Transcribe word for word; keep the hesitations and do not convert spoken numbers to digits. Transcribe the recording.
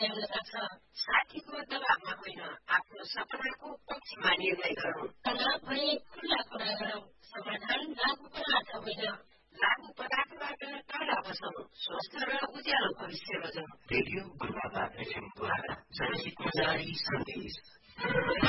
ल्याउन सक्छ। साथीको दबाबमा होइन, आफ्नो सपनाको पक्षमा निर्णय गरौँ। तनाव भई खुल्ला कुरा गरौँ। समाधान लागू पदार्थ होइन, लागू पदार्थबाट टाढा बसौँ। स्वस्थ र उज्यालो भविष्य रोजौँ। रेडियो बुलवामा एफएम द्वारा जनहितमा जारी सन्देश।